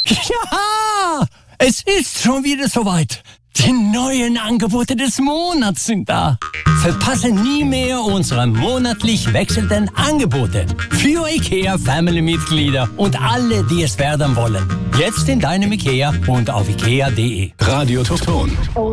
Ja, es ist schon wieder soweit. Die neuen Angebote des Monats sind da. Verpasse nie mehr unsere monatlich wechselnden Angebote. Für IKEA-Family-Mitglieder und alle, die es werden wollen. Jetzt in deinem IKEA und auf IKEA.de. Radio Ton.